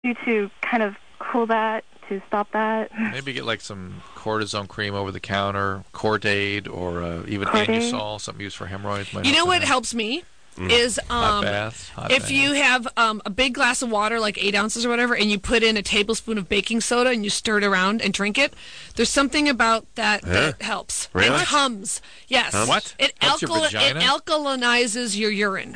do to kind of cool that, to stop that? Maybe get like some cortisone cream over the counter, Cordaid, or even Anusol, something used for hemorrhoids. You know what helps me? Is hot baths. If you have a big glass of water, like 8 ounces or whatever, and you put in a tablespoon of baking soda and you stir it around and drink it, there's something about that that helps. Really? It hums. Yes. What? It alkalinizes your urine.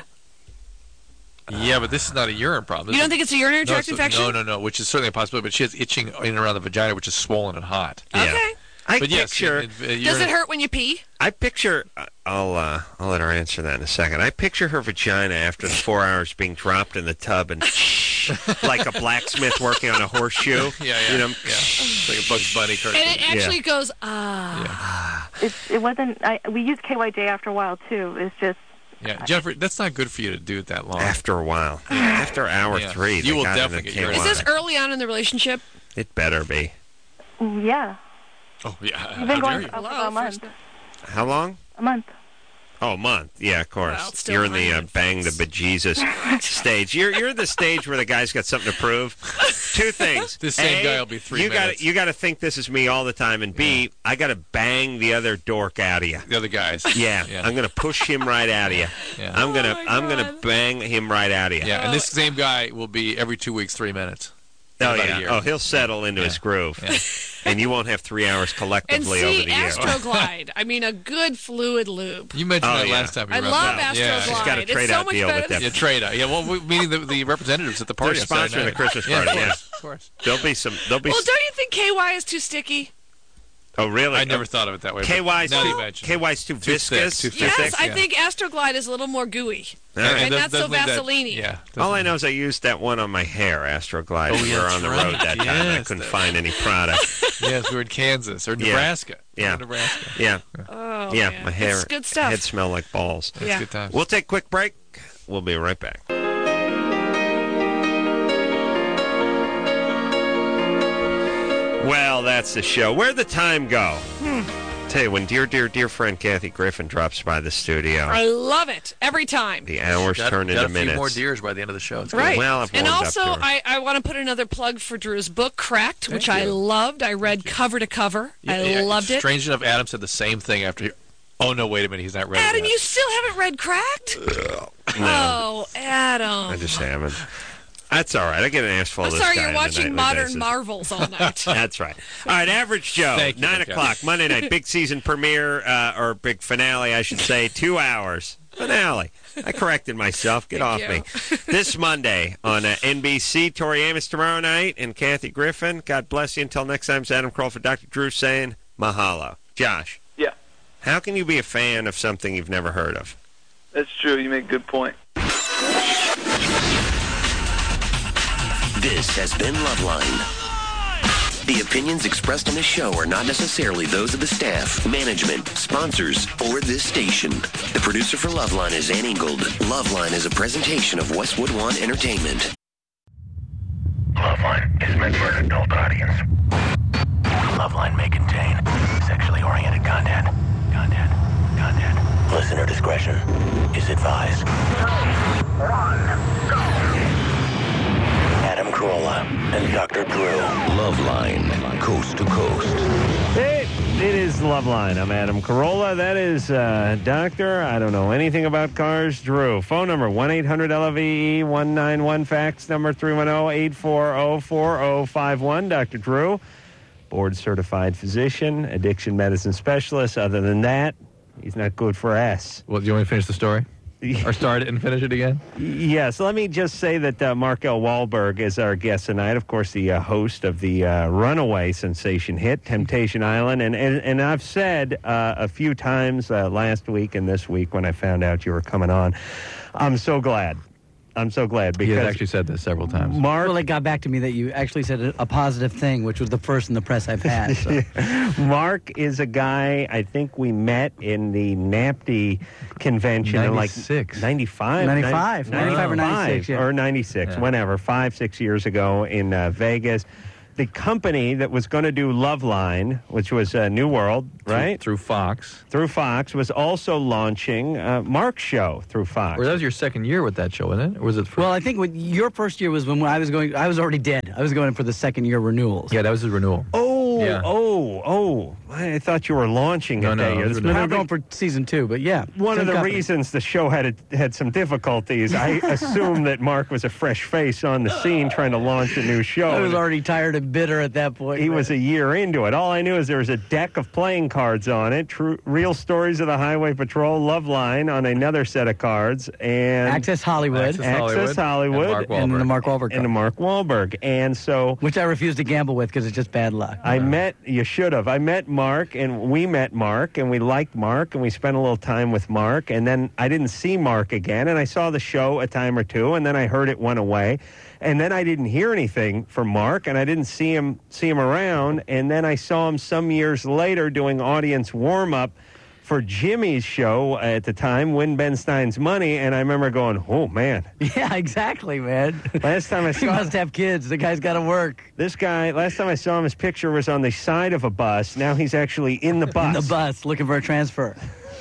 Yeah, but this is not a urine problem. You don't think it's a urinary tract infection? No, which is certainly a possibility, but she has itching in and around the vagina, which is swollen and hot. Okay. Yeah. Does it hurt when you pee? I picture. I'll let her answer that in a second. I picture her vagina after the 4 hours being dropped in the tub and like a blacksmith working on a horseshoe. Yeah. It's like a Bugs Bunny cartoon. And it actually goes It wasn't. We used KYJ after a while too. It's just. Yeah, Jennifer, that's not good for you to do it that long. After a while. After hour 3, you will definitely get Is this early on in the relationship? It better be. Yeah. Oh, yeah. We've been going for about a month. How long? A month. Oh, a month. Yeah, of course. Well, still you're in the bang the bejesus stage. You're the stage where the guy's got something to prove. Two things. This same guy will be 3 minutes. You got to think this is me all the time, and B, I got to bang the other dork out of you. The other guys. Yeah. I'm going to push him right out of you. Yeah. I'm gonna bang him right out of you. Yeah, and this same guy will be every 2 weeks, 3 minutes. Oh, yeah. Oh, he'll settle into his groove. Yeah. And you won't have 3 hours collectively over the year. Astroglide. I mean, a good fluid lube. You mentioned that last time. I love Astroglide. Yeah. She's got a trade-out deal with them. Yeah, trade-out. Yeah, well, meaning the representatives at the party. They're sponsoring the Christmas party, Of course. There'll be some. Well, don't you think KY is too sticky? Oh, really? I never thought of it that way. KY's too viscous. Too Yes, thick, I think Astroglide is a little more gooey. And not so Vaseline-y. Yeah. All I know is I used that one on my hair, Astroglide. Oh, we were on the road that time. I couldn't find any product. Yes, we were in Kansas or Nebraska. Yeah. Nebraska. Yeah. Oh, yeah, man. my hair. It's good stuff. Head smelled like balls. That's good times. We'll take a quick break. We'll be right back. Well, that's the show. Where'd the time go? Tell you, when dear friend Kathy Griffin drops by the studio, I love it every time. The hours turn into minutes. A few more deers by the end of the show. It's right. Good. Well, I've and also, up to her. I want to put another plug for Drew's book, Cracked, which I loved. I read cover to cover. I loved it. Strange enough, Adam said the same thing after. Oh no! Wait a minute. He's not read. Adam, it yet. you still haven't read Cracked? No. Oh, Adam. I just haven't. That's all right. I get an ass full of this sorry, guy you're on a watching nightly Modern basis. Marvels all night. That's right. All right, Average Joe, Thank you, 9 o'clock, Monday night, big season premiere, or big finale, I should say, 2 hours. Finale. I corrected myself. Get off me. This Monday on NBC, Tori Amos tomorrow night, and Kathy Griffin. God bless you. Until next time, it's Adam Kroll for Dr. Drew saying mahalo. Josh. Yeah. How can you be a fan of something you've never heard of? That's true. You make a good point. This has been Loveline. The opinions expressed on this show are not necessarily those of the staff, management, sponsors, or this station. The producer for Loveline is Ann Ingold. Loveline is a presentation of Westwood One Entertainment. Loveline is meant for an adult audience. Loveline may contain sexually oriented content. Listener discretion is advised. 2, 1, go! Adam Carolla and Dr. Drew. Loveline, coast to coast. Hey, it is Loveline. I'm Adam Carolla. That is Doctor, I don't know anything about cars, Drew. Phone number 1-800-LOVE-191. Fax number 310-840-4051. Dr. Drew, board-certified physician, addiction medicine specialist. Other than that, he's not good for us. Well, do you want me to finish the story? Or start it and finish it again? Yes. Let me just say that Mark L. Wahlberg is our guest tonight. Of course, the host of the runaway sensation hit, Temptation Island. And I've said a few times last week and this week when I found out you were coming on, I'm so glad. Because he has actually said this several times. Mark, well, it got back to me that you actually said a positive thing, which was the first in the press I've had. So. Mark is a guy I think we met in the NAPTE convention 96. in 95 or 96, yeah. or 96, whenever, 5-6 years ago in Vegas. the company that was going to do Loveline, which was New World, right? Through Fox. Through Fox, was also launching Mark's show through Fox. Well, that was your second year with that show, wasn't it? Or was it? Well, I think your first year was when I was going. I was already dead. I was going for the second year renewals. Yeah, that was his renewal. I thought you were launching it that year. We were going for season 2, but yeah. One of the reasons the show had some difficulties, I assume that Mark was a fresh face on the scene trying to launch a new show. I was already tired and bitter at that point. He was a year into it. All I knew is there was a deck of playing cards on it, Real Stories of the Highway Patrol, Loveline on another set of cards, and Access Hollywood. Access Hollywood. And the Mark Wahlberg. And the Mark Wahlberg. And so... Which I refuse to gamble with because it's just bad luck. I met Mark, and we met Mark, and we liked Mark, and we spent a little time with Mark, and then I didn't see Mark again, and I saw the show a time or two, and then I heard it went away, and then I didn't hear anything from Mark, and I didn't see him around, and then I saw him some years later doing audience warm-up for Jimmy's show at the time, Win Ben Stein's Money, and I remember going, oh, man. Yeah, exactly, man. Last time I saw He must have kids. The guy's got to work. This guy, last time I saw him, his picture was on the side of a bus. Now he's actually in the bus. In the bus, looking for a transfer.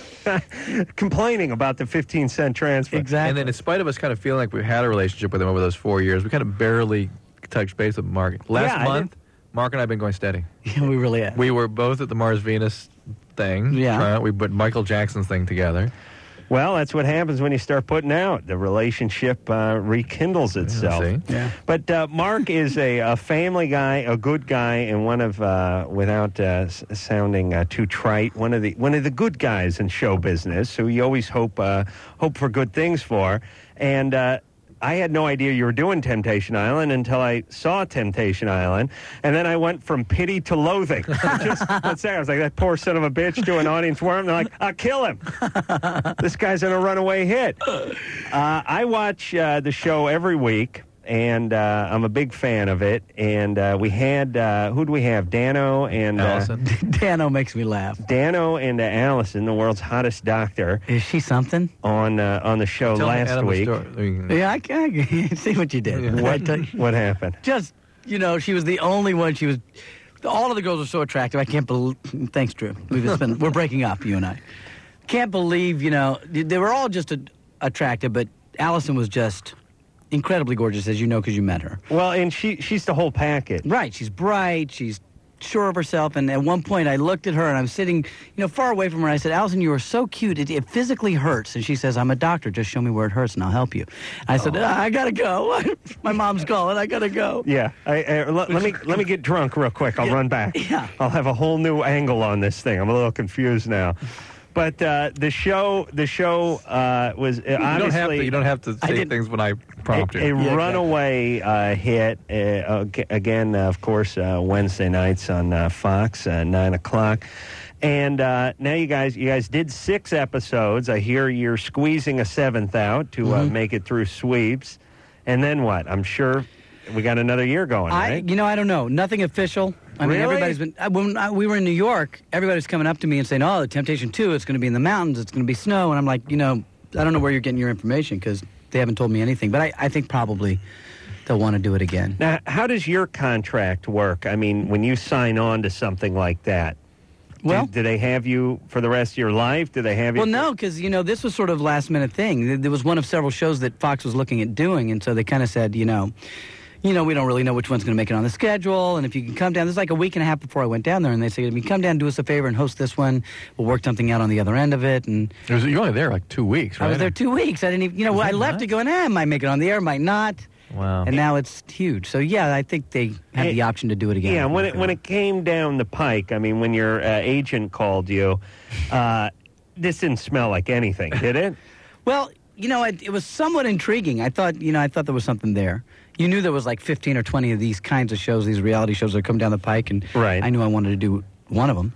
Complaining about the 15-cent transfer. Exactly. And then in spite of us kind of feeling like we had a relationship with him over those 4 years, we kind of barely touched base with Mark. Last month, Mark and I have been going steady. Yeah, we really have. We were both at the Mars-Venus thing. Yeah. We put Michael Jackson's thing together. Well, that's what happens when you start putting out. The relationship rekindles itself. Yeah. But Mark is a family guy, a good guy, and one of, without sounding too trite, one of the good guys in show business, who you always hope for good things for. And I had no idea you were doing Temptation Island until I saw Temptation Island, and then I went from pity to loathing. I was like, that poor son of a bitch doing audience warm. They're like, I'll kill him. This guy's in a runaway hit. I watch the show every week, and I'm a big fan of it. And we had, who do we have? Dano and... Allison. Dano makes me laugh. Dano and Allison, the world's hottest doctor. Is she something? On the show last week. Yeah, I can see what you did. What happened? Just, she was the only one. All of the girls are so attractive. I can't believe... Thanks, Drew. We're breaking up, you and I. Can't believe, they were all just attractive, but Allison was just... incredibly gorgeous, as you know, because you met her. Well, and she's the whole package. Right. She's bright. She's sure of herself. And at one point, I looked at her, and I'm sitting, far away from her. And I said, Allison, you are so cute. It physically hurts. And she says, I'm a doctor. Just show me where it hurts, and I'll help you. I said, I got to go. My mom's calling. I got to go. Yeah. Let me get drunk real quick. I'll run back. Yeah. I'll have a whole new angle on this thing. I'm a little confused now. But the show was obviously... You don't have to say things when I prompt you. A runaway hit. Again, of course, Wednesday nights on Fox, 9 o'clock. And now you guys did 6 episodes. I hear you're squeezing a 7th out to make it through sweeps. And then what? I'm sure we got another year going, right? I don't know. Nothing official. I mean, everybody's been... When we were in New York, everybody was coming up to me and saying, the Temptation 2, it's going to be in the mountains, it's going to be snow. And I'm like, I don't know where you're getting your information because they haven't told me anything. But I think probably they'll want to do it again. Now, how does your contract work? I mean, when you sign on to something like that, do they have you for the rest of your life? Do they have you? Well, no, because, this was sort of a last-minute thing. There was one of several shows that Fox was looking at doing, and so they kind of said, we don't really know which one's going to make it on the schedule, and if you can come down, this is like a week and a half before I went down there, and they said, if you come down, do us a favor and host this one, we'll work something out on the other end of it. And you're only there like 2 weeks, right? I was there 2 weeks. I didn't even, I left it going, I might make it on the air, might not. Wow. And now it's huge. So, I think they have the option to do it again. Yeah, when it came down the pike, I mean, when your agent called you, this didn't smell like anything, did it? Well, it was somewhat intriguing. I thought there was something there. You knew there was like 15 or 20 of these kinds of shows, these reality shows that come down the pike, and I knew I wanted to do one of them.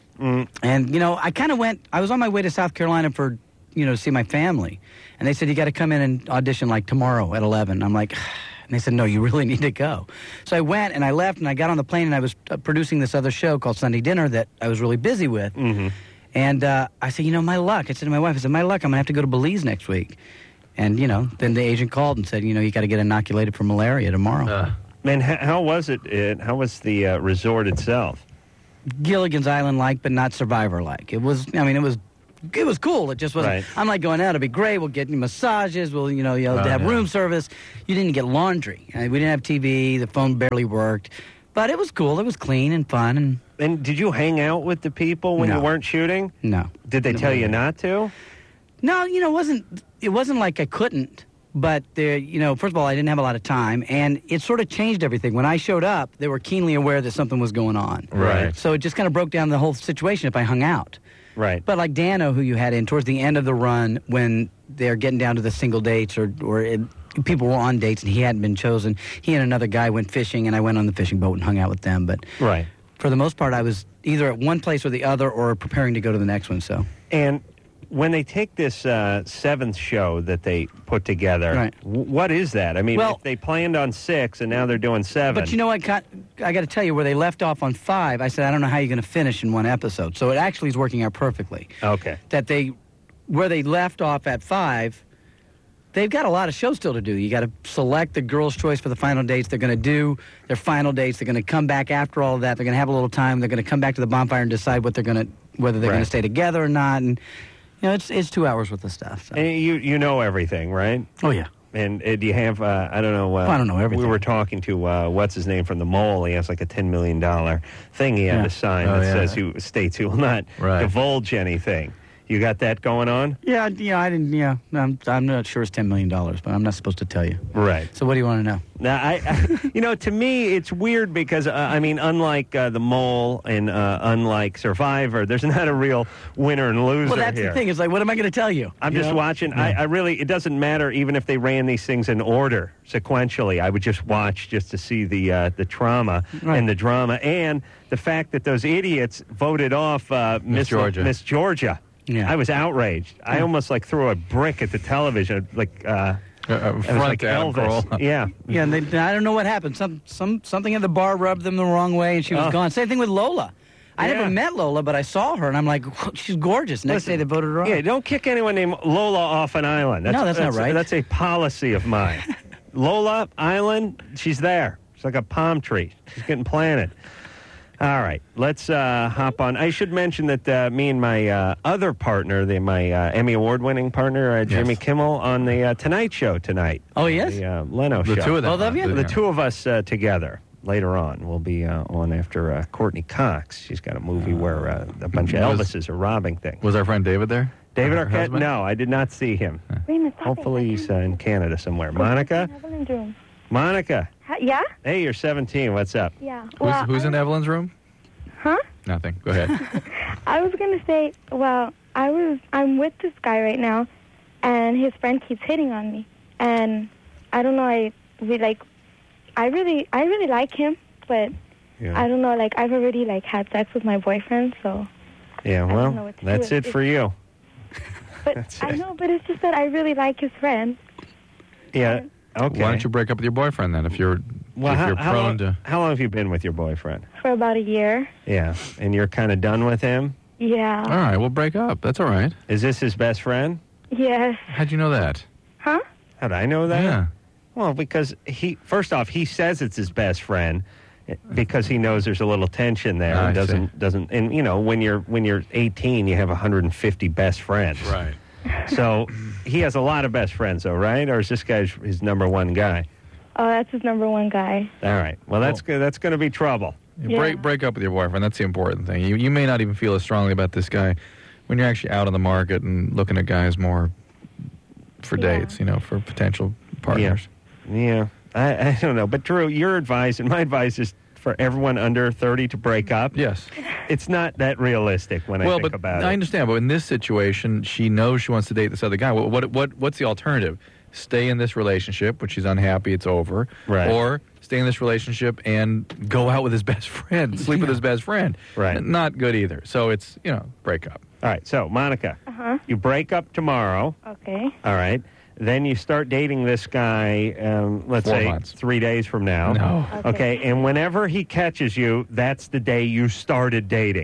And, I kind of I was on my way to South Carolina for, to see my family. And they said, you got to come in and audition like tomorrow at 11. I'm like, and they said, no, you really need to go. So I went and I left and I got on the plane and I was producing this other show called Sunday Dinner that I was really busy with. Mm-hmm. And I said, my luck. I said to my wife, my luck, I'm going to have to go to Belize next week. And, then the agent called and said, you got to get inoculated for malaria tomorrow. And how was it? How was the resort itself? Gilligan's Island-like, but not Survivor-like. It was cool. It just wasn't. Right. I'm like going, it'll be great. We'll get massages. We'll, you'll have room service. You didn't get laundry. We didn't have TV. The phone barely worked. But it was cool. It was clean and fun. And did you hang out with the people when you weren't shooting? No. Did they tell you not to? No, it wasn't like I couldn't. But, first of all, I didn't have a lot of time, and it sort of changed everything. When I showed up, they were keenly aware that something was going on. Right. So it just kind of broke down the whole situation if I hung out. Right. But like Dano, who you had in towards the end of the run, when they're getting down to the single dates people were on dates and he hadn't been chosen, he and another guy went fishing, and I went on the fishing boat and hung out with them. But for the most part, I was either at one place or the other or preparing to go to the next one. So. And when they take this seventh show that they put together, what is that? I mean, if they planned on 6 and now they're doing 7. But I got to tell you, where they left off on 5, I said, I don't know how you're going to finish in one episode. So it actually is working out perfectly. Okay. Where they left off at 5, they've got a lot of shows still to do. You got to select the girl's choice for the final dates. They're going to do their final dates. They're going to come back after all of that. They're going to have a little time. They're going to come back to the bonfire and decide whether they're going to stay together or not. And it's 2 hours worth of stuff. So. And you know everything, right? Oh, yeah. And do you have, I don't know. I don't know everything. We were talking to, what's his name from The Mole. He has like a $10 million thing he had to sign that says states he will not divulge anything. You got that going on? Yeah, I didn't. Yeah, I'm not sure it's $10 million, but I'm not supposed to tell you. Right. So what do you want to know? Now, I to me, it's weird because unlike The Mole and unlike Survivor, there's not a real winner and loser. Well, that's here. the thing. It's like, what am I going to tell you? I'm just watching. Yeah. I really, it doesn't matter even if they ran these things in order sequentially. I would just watch just to see the trauma and the drama and the fact that those idiots voted off Miss Georgia. Yeah. I was outraged. I almost threw a brick at the television, front Elvis. Yeah. Yeah. And I don't know what happened. Something at the bar rubbed them the wrong way, and she was gone. Same thing with Lola. I never met Lola, but I saw her, and I'm like, she's gorgeous. Next day they voted her off. Yeah, don't kick anyone named Lola off an island. That's not right. That's a policy of mine. Lola Island, she's there. She's like a palm tree. She's getting planted. All right, let's hop on. I should mention that me and my other partner, my Emmy Award-winning partner, Jimmy Kimmel, on the Tonight Show tonight. Oh, yes? The Leno Show. The two of them. Both of you? The two of us together later on. We'll be on after Courtney Cox. She's got a movie where a bunch of Elvises are robbing things. Was our friend David there? David Arquette? No, I did not see him. Hopefully he's in Canada somewhere. Monica? Monica? Yeah? Hey, you're 17. What's up? Yeah. Who's in Evelyn's room? Huh? Nothing. Go ahead. I was going to say, I'm with this guy right now, and his friend keeps hitting on me. And I don't know, I really like him, but I don't know, I've already, had sex with my boyfriend, so... Yeah, well, that's it for you. But I know, but it's just that I really like his friend. Yeah, okay. Why don't you break up with your boyfriend then if you're prone to... How long have you been with your boyfriend? For about a year. Yeah, and you're kind of done with him? Yeah. All right, we'll break up. That's all right. Is this his best friend? Yes. How'd you know that? Huh? How'd I know that? Yeah. Well, because first off, he says it's his best friend because he knows there's a little tension there and doesn't and when you're 18, you have 150 best friends. Right. So he has a lot of best friends, though, right? Or is this guy his number one guy? Oh, that's his number one guy. All right. Well, that's good. That's going to be trouble. Break up with your boyfriend. That's the important thing. You may not even feel as strongly about this guy when you're actually out on the market and looking at guys more for dates, for potential partners. Yeah. I don't know. But, Drew, your advice and my advice is for everyone under 30 to break up. Yes. It's not that realistic when I think about it. I understand, but in this situation, she knows she wants to date this other guy. What's the alternative? Stay in this relationship, which she's unhappy it's over, right? Or stay in this relationship and go out with his best friend, sleep with his best friend. Right. Not good either. So it's, break up. All right. So, Monica, you break up tomorrow. Okay. All right. Then you start dating this guy, let's 4 say months. 3 days from now. No. Okay. And whenever he catches you, that's the day you started dating.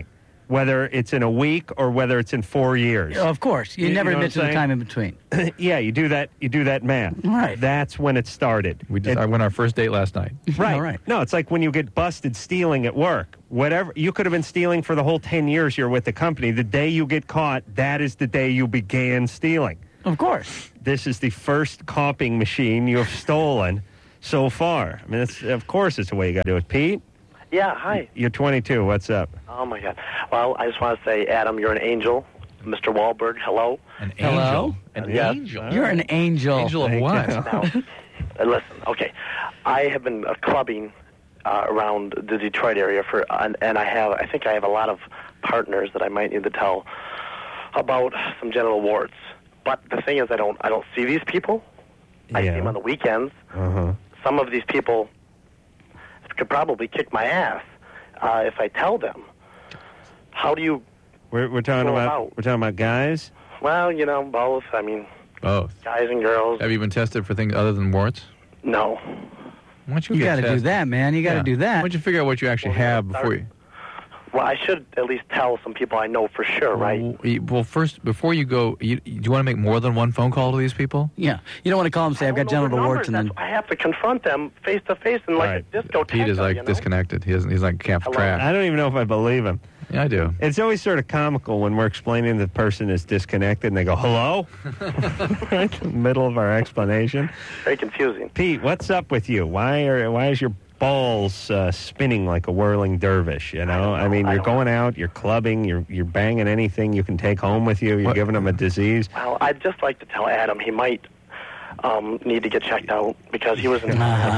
whether it's in a week or whether it's in 4 years. Of course. You never know admit to what the I'm time in between. Yeah, you do that math. Right. That's when it started. I went on our first date last night. Right. All right. No, it's like when you get busted stealing at work. Whatever, you could have been stealing for the whole 10 years you're with the company. The day you get caught, that is the day you began stealing. Of course. This is the first copying machine you have stolen so far. I mean, of course it's the way you got to do it. Pete? Yeah, hi. You're 22. What's up? Oh, my God. Well, I just want to say, Adam, you're an angel. Mr. Wahlberg, hello. An Hello? angel? An Yes. angel? You're an angel. Angel of what? Now, listen, okay. I have been clubbing around the Detroit area and I think I have a lot of partners that I might need to tell about some genital warts. But the thing is, I don't see these people. I see them on the weekends. Uh-huh. Some of these people could probably kick my ass if I tell them. How do you? We're talking about guys. Well, both. I mean, Both. guys and girls. Have you been tested for things other than warts? No. Why don't you You get got to do tested? that, man. You got to do that. Why don't you figure out what you actually have before you... Well, I should at least tell some people I know for sure, right? Well, first, before you go, do you want to make more than one phone call to these people? Yeah. You don't want to call them and say, I've got genital warts, and then... I have to confront them face to face in like a discotheque. Pete is like disconnected. He's like can't track. I don't even know if I believe him. Yeah, I do. It's always sort of comical when we're explaining the person is disconnected and they go, hello? Right in the middle of our explanation. Very confusing. Pete, what's up with you? Why is your balls spinning like a whirling dervish, you know? I mean, you're going out, you're clubbing, you're banging anything you can take home with you, you're giving them a disease. Well, I'd just like to tell Adam he might need to get checked out because he was in... All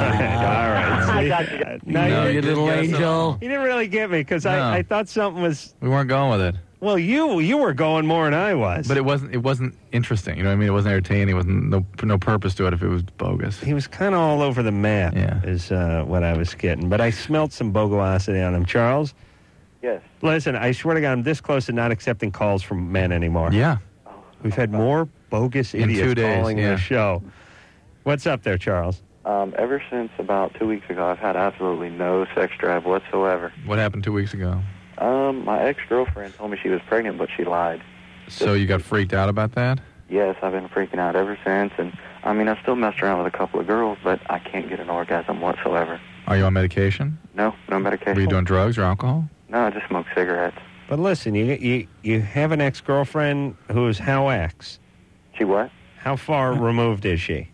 right. No, you little angel. You didn't really get me because I thought something was... We weren't going with it. Well, you were going more than I was. But it wasn't interesting. You know what I mean? It wasn't entertaining. It wasn't no purpose to it if it was bogus. He was kind of all over the map, is what I was getting. But I smelt some bogosity on him. Charles? Yes. Listen, I swear to God, I'm this close to not accepting calls from men anymore. Yeah. We've had more bogus In 2 idiots days, calling the show. What's up there, Charles? Ever since about 2 weeks ago, I've had absolutely no sex drive whatsoever. What happened 2 weeks ago? My ex-girlfriend told me she was pregnant, but she lied. So you got freaked out about that? Yes, I've been freaking out ever since, and I mean, I still messed around with a couple of girls, but I can't get an orgasm whatsoever. Are you on medication? No medication. Were you doing drugs or alcohol? No, I just smoke cigarettes. But listen, you have an ex-girlfriend who's how ex? She what? How far removed is she?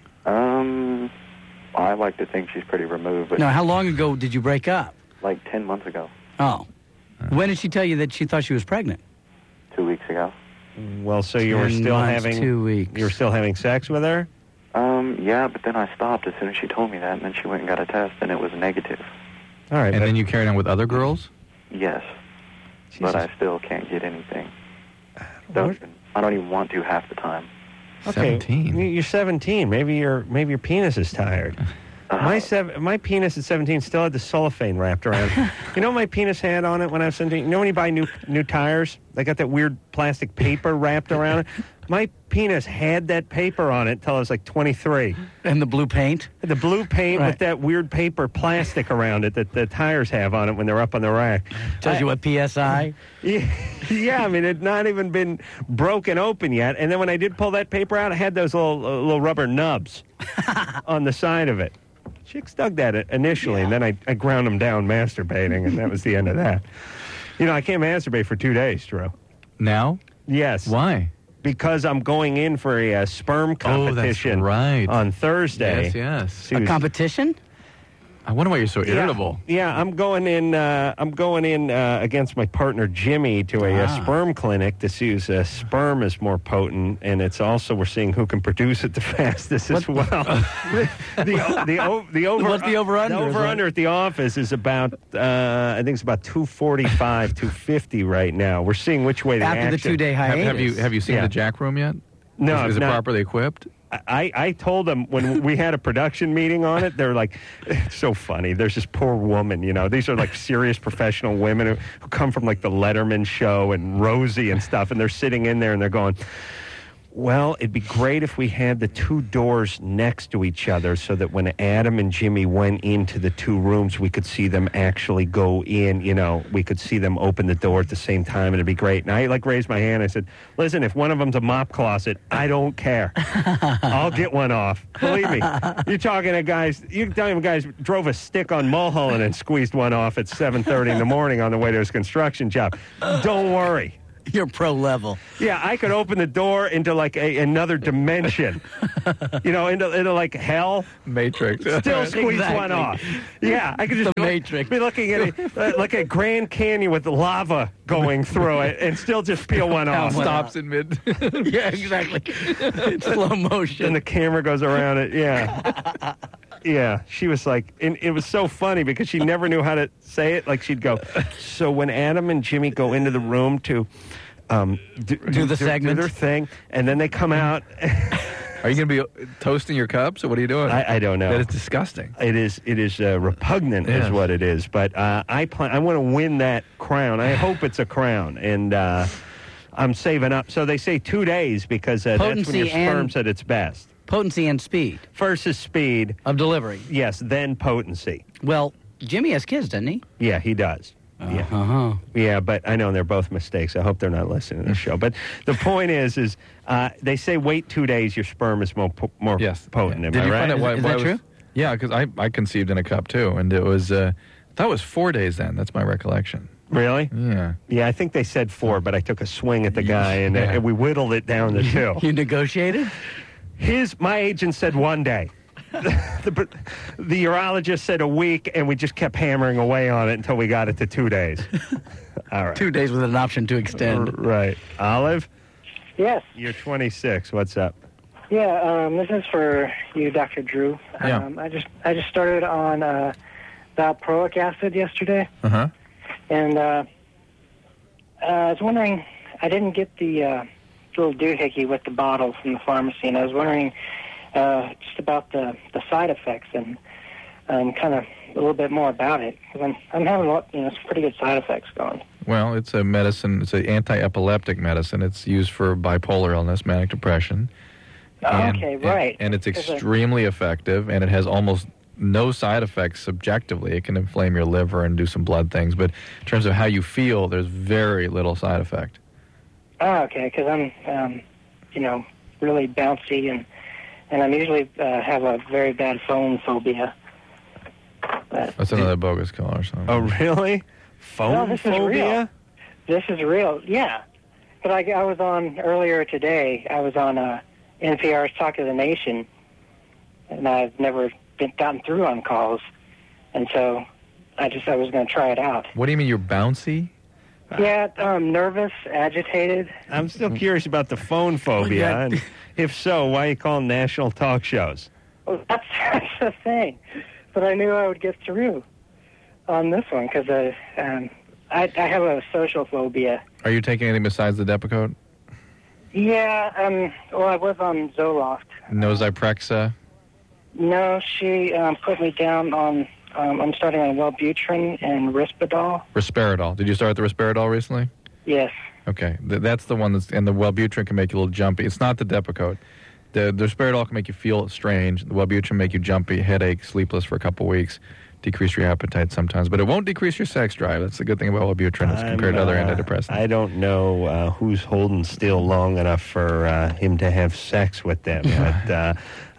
I like to think she's pretty removed. But No, how long ago did you break up? Like 10 months ago. Oh. When did she tell you that she thought she was pregnant? 2 weeks ago. Well, so you were 10 still months, having 2 weeks. You were still having sex with her? Yeah, but then I stopped as soon as she told me that, and then she went and got a test, and it was negative. All right. And then you carried on with other girls? Yes. Jesus. But I still can't get anything. I don't even want to half the time. Okay, 17. You're 17. Maybe your penis is tired. My penis at 17 still had the cellophane wrapped around it. You know what my penis had on it when I was 17? You know when you buy new tires? They got that weird plastic paper wrapped around it? My penis had that paper on it until I was like 23. And the blue paint? The blue paint Right. with that weird paper plastic around it that the tires have on it when they're up on the rack. Tells you what PSI? Yeah, I mean, it had not even been broken open yet. And then when I did pull that paper out, I had those little rubber nubs on the side of it. Chicks dug that initially, and then I ground them down masturbating, and that was the end of that. You know, I can't masturbate for 2 days, Drew. Now? Yes. Why? Because I'm going in for a sperm competition on Thursday. Yes. A competition? I wonder why you're so irritable. Yeah, I'm going in against my partner Jimmy to a sperm clinic to see whose sperm is more potent, and it's also we're seeing who can produce it the fastest as well. the over What's the over-under? The over-under at the office is about I think it's about 245, 250 right now. We're seeing which way the After the action. 2 day hiatus. Have you seen the jack room yet? No, is it not. properly equipped? I told them when we had a production meeting on it, they're like, it's so funny. There's this poor woman, you know. These are like serious professional women who come from like the Letterman show and Rosie and stuff, and they're sitting in there and they're going, Well, it'd be great if we had the two doors next to each other so that when Adam and Jimmy went into the two rooms, we could see them actually go in. You know, we could see them open the door at the same time, and it'd be great. And I, raised my hand. I said, listen, if one of them's a mop closet, I don't care. I'll get one off. Believe me. You're talking to guys, guys drove a stick on Mulholland and squeezed one off at 7:30 in the morning on the way to his construction job. Don't worry. You're pro level. Yeah, I could open the door into like another dimension. Into like hell. Matrix. Still squeeze one off. Yeah, I could just Matrix. Be looking at like a Grand Canyon with lava going through it and still just peel one off. Stops in mid. Yeah, exactly. It's slow motion. And the camera goes around it. Yeah. Yeah, she was like, and it was so funny because she never knew how to say it. Like she'd go, so when Adam and Jimmy go into the room to do their thing, and then they come out. Are you going to be toasting your cups, or what are you doing? I don't know. That is disgusting. It is repugnant, is what it is. But I want to win that crown. I hope it's a crown, and I'm saving up. So they say 2 days because that's when your sperm's at its best. Potency and speed. First is speed. Of delivery. Yes, then potency. Well, Jimmy has kids, doesn't he? Yeah, he does. Yeah. Yeah, but I know they're both mistakes. I hope they're not listening to the show. But the point is they say wait 2 days, your sperm is more potent. Yeah. Am I right? Is that true? Yeah, because I conceived in a cup too, and it was I thought it was 4 days then. That's my recollection. Really? Yeah. Yeah, I think they said 4, but I took a swing at the guy, and we whittled it down to 2. You negotiated? My agent said 1 day. The urologist said a week, and we just kept hammering away on it until we got it to 2 days. All right. 2 days with an option to extend. Right. Olive? Yes. You're 26. What's up? Yeah, this is for you, Dr. Drew. Yeah. I just started on valproic acid yesterday. Uh-huh. And I was wondering, I didn't get the little doohickey with the bottle from the pharmacy, and I was wondering just about the side effects and kind of a little bit more about it, because I'm having some pretty good side effects going. Well, it's a medicine. It's an anti-epileptic medicine. It's used for bipolar illness, manic depression. Right. And it's extremely effective, and it has almost no side effects subjectively. It can inflame your liver and do some blood things, but in terms of how you feel, there's very little side effect. Oh, okay, because I'm, really bouncy, and I usually have a very bad phone phobia. That's another bogus call or something. Oh, really? Phone phobia? This is real, yeah. But I was on, earlier today, I was on NPR's Talk of the Nation, and I've never gotten through on calls, and so I was going to try it out. What do you mean you're bouncy? Yeah, nervous, agitated. I'm still curious about the phone phobia, and if so, why are you calling national talk shows? Well, that's the thing. But I knew I would get through on this one, because I have a social phobia. Are you taking anything besides the Depakote? Yeah, I was on Zoloft. No Zyprexa? No, she put me down on, I'm starting on Wellbutrin and Risperdal. Risperidol. Did you start the Risperidol recently? Yes. Okay, that's the one and the Wellbutrin can make you a little jumpy. It's not the Depakote. The Risperidol can make you feel strange. The Wellbutrin make you jumpy, headache, sleepless for a couple weeks, decrease your appetite sometimes, but it won't decrease your sex drive. That's the good thing about Wellbutrin as compared to other antidepressants. I don't know who's holding still long enough for him to have sex with them, but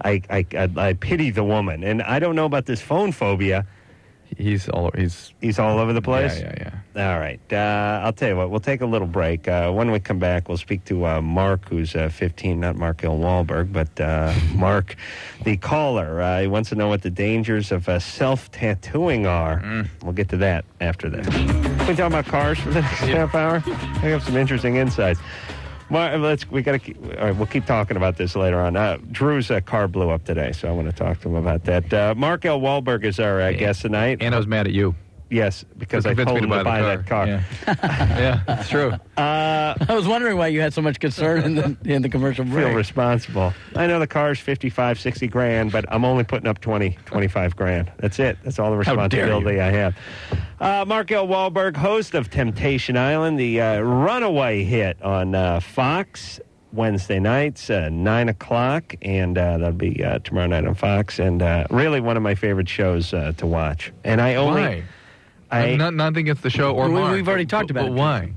I pity the woman, and I don't know about this phone phobia. He's all over the place? Yeah. All right. I'll tell you what, we'll take a little break. When we come back, we'll speak to Mark, who's 15, not Mark L. Wahlberg, but Mark, the caller. He wants to know what the dangers of self-tattooing are. We'll get to that after this. Can we talk about cars for the next half hour? I have some interesting insights. We'll keep talking about this later on. Drew's car blew up today, so I want to talk to him about that. Mark L. Wahlberg is our guest tonight. And I was mad at you. Yes, because I told him to buy that car. Yeah, yeah, that's true. I was wondering why you had so much concern in the commercial break. I feel responsible. I know the car's $55,000, $60,000, but I'm only putting up $25,000. That's it. That's all the responsibility I have. Mark L. Wahlberg, host of Temptation Island, the runaway hit on Fox. Wednesday nights, 9 o'clock, and that'll be tomorrow night on Fox. And really one of my favorite shows to watch. And I only... Why? Nothing against the show or Mark. We've already talked about it. But why?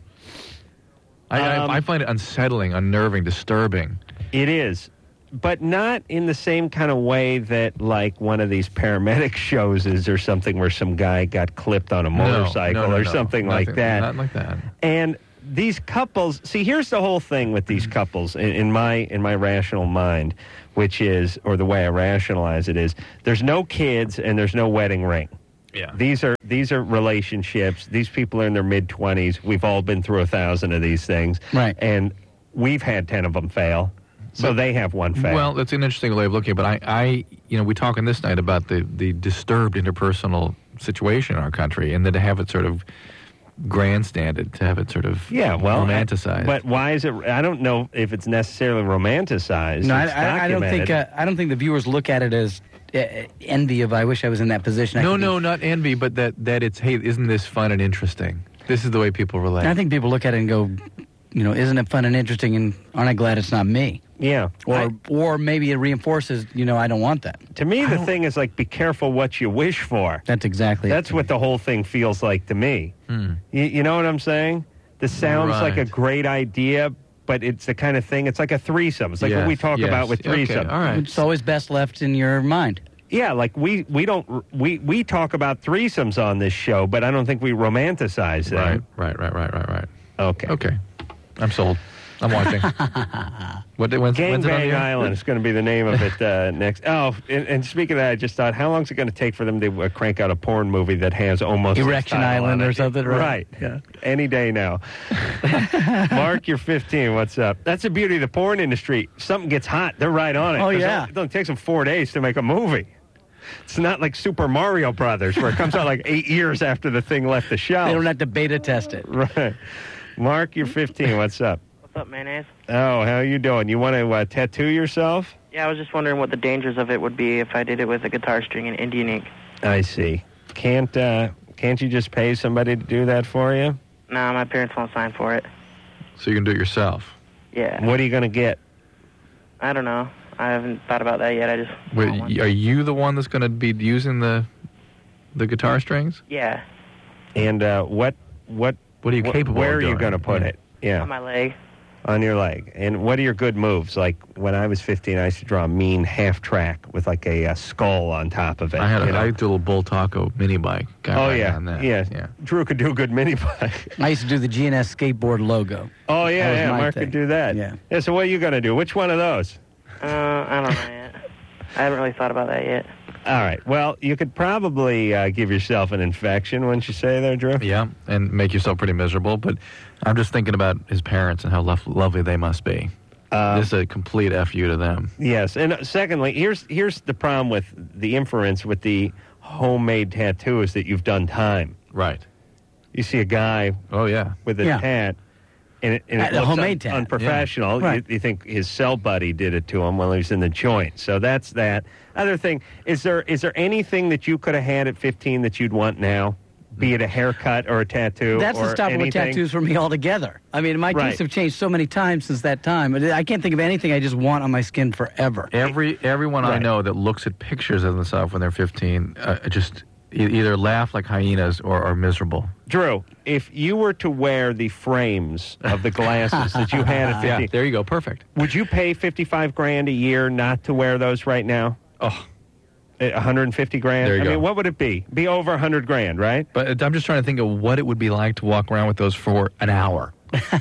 I find it unsettling, unnerving, disturbing. It is. But not in the same kind of way that, like, one of these paramedic shows is or something where some guy got clipped on a motorcycle or something like that. Not like that. And these couples, see, here's the whole thing with these couples in my rational mind, which is, or the way I rationalize it is, there's no kids and there's no wedding ring. Yeah. These are relationships. These people are in their mid-20s. We've all been through 1,000 of these things. Right. And we've had 10 of them fail. So they have one fail. Well, that's an interesting way of looking at it. But I we talking this night about the disturbed interpersonal situation in our country, and then to have it sort of grandstanded, to have it sort of romanticized. But why is it? I don't know if it's necessarily romanticized. No, I don't think the viewers look at it as envy of. I wish I was in that position. No, not envy, but that it's, hey, isn't this fun and interesting? This is the way people relate. I think people look at it and go, isn't it fun and interesting? And aren't I glad it's not me? Yeah. Or maybe it reinforces, I don't want that. To me, the thing is, like, be careful what you wish for. That's exactly That's what the whole thing feels like to me. You know what I'm saying? This sounds like a great idea, but it's the kind of thing, it's like a threesome. It's like what we talk about with threesome. Okay, all right. It's always best left in your mind. Yeah, like we talk about threesomes on this show, but I don't think we romanticize them. Right. Okay. I'm sold. I'm watching. When's it on Gangbang the Island is going to be the name of it next. Oh, and speaking of that, I just thought, how long is it going to take for them to crank out a porn movie that has almost Erection Island or something? Right. Yeah. Any day now. Mark, you're 15. What's up? That's the beauty of the porn industry. Something gets hot, they're right on it. Oh, yeah. It only takes them 4 days to make a movie. It's not like Super Mario Brothers, where it comes out like 8 years after the thing left the shelf. They don't have to beta test it. Right. Mark, you're 15. What's up? What's up, mayonnaise? Oh, how you doing? You want to tattoo yourself? Yeah, I was just wondering what the dangers of it would be if I did it with a guitar string and Indian ink. I see. Can't you just pay somebody to do that for you? Nah, my parents won't sign for it. So you can do it yourself? Yeah. What are you going to get? I don't know. I haven't thought about that yet. I just... Wait, are you the one that's going to be using the guitar strings? Yeah. And what are you capable of Where are doing? you going to put it? Yeah. On my leg. On your leg. And what are your good moves? Like, when I was 15, I used to draw a mean half track with, like, a skull on top of it. I did a little Bull Taco mini bike. Yeah. Yeah. Drew could do a good mini bike. I used to do the GNS skateboard logo. Oh, yeah, Mark could do that. Yeah. So what are you going to do? Which one of those? I don't know yet. I haven't really thought about that yet. All right. Well, you could probably give yourself an infection, wouldn't you say there, Drew? Yeah, and make yourself pretty miserable. But I'm just thinking about his parents and how lovely they must be. This is a complete F-you to them. Yes. And secondly, here's the problem with the inference with the homemade tattoos that you've done time. Right. You see a guy with a tat, and it looks homemade tat. unprofessional. Yeah. Right. You think his cell buddy did it to him while he was in the joint. So that's that. Other thing, is there anything that you could have had at 15 that you'd want now? Be it a haircut or a tattoo? That's the stuff with tattoos for me altogether. I mean, my tastes have changed so many times since that time. I can't think of anything I just want on my skin forever. Everyone I know that looks at pictures of themselves when they're 15 just either laugh like hyenas or are miserable. Drew, if you were to wear the frames of the glasses that you had at 15, there you go, perfect. Would you pay $55,000 a year not to wear those right now? Oh, $150,000. There you go. I mean, what would it be? Be over $100,000, right? But I'm just trying to think of what it would be like to walk around with those for an hour,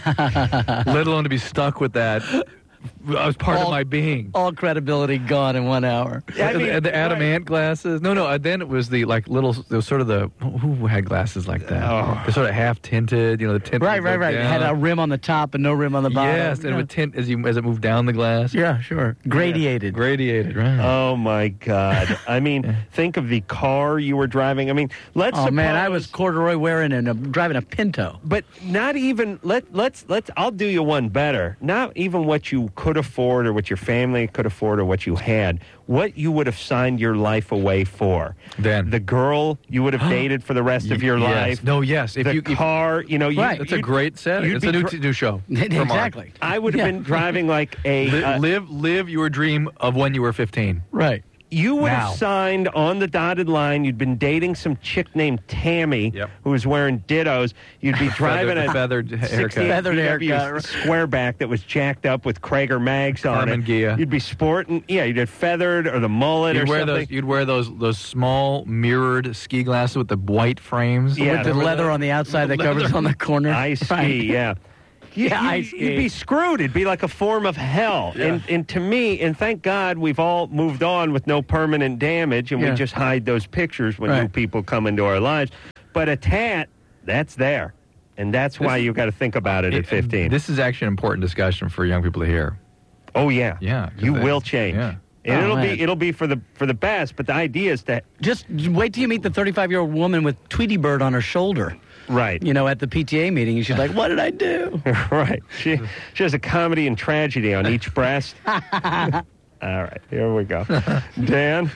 let alone to be stuck with that as part of my being. All credibility gone in 1 hour. I mean, the Adam Ant glasses. No. Then it was the little. It was sort of the who had glasses like that. Oh. They're sort of half tinted. The tint. Right. It had a rim on the top and no rim on the bottom. Yes, and it would tint as it moved down the glass. Yeah, sure. Gradiated. Right. Oh my God! I mean, think of the car you were driving. I mean, man, I was corduroy wearing and driving a Pinto. But not even I'll do you one better. Not even what you could afford or what your family could afford or what you had, what you would have signed your life away for. Then the girl you would have dated for the rest of your life. No, yes. If car, right. It's a great set. It's a new show. Exactly. I would have been driving like a... live your dream of when you were 15. Right. You would have signed on the dotted line. You'd been dating some chick named Tammy who was wearing dittos. You'd be driving a feathered haircut. Feathered haircut. Squareback that was jacked up with Krager mags on Carmen it. Gia. You'd be sporting, you'd have feathered or the mullet or something. You'd wear those small mirrored ski glasses with the white frames. With the leather on the outside that covers on the corner. Ice ski, You'd be screwed. It'd be like a form of hell. Yeah. And to me, and thank God we've all moved on with no permanent damage, and we just hide those pictures when new people come into our lives. But a tat, that's there. And that's why you've got to think about it at 15. This is actually an important discussion for young people to hear. Oh, yeah. Yeah. You will change. Yeah. And it'll be for the best, but the idea is that... Just wait till you meet the 35-year-old woman with Tweety Bird on her shoulder. Right. At the PTA meeting, and she's like, what did I do? Right. She has a comedy and tragedy on each breast. All right, here we go. Dan?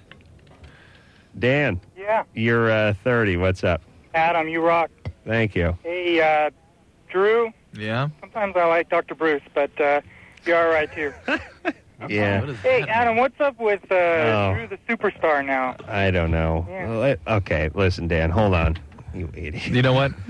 Yeah? You're 30. What's up? Adam, you rock. Thank you. Hey, Drew? Yeah? Sometimes I like Dr. Bruce, but you're all right, too. Yeah. Hey, Adam, what's up with Drew the Superstar now? I don't know. Yeah. Okay, listen, Dan, hold on. You idiot. You know what?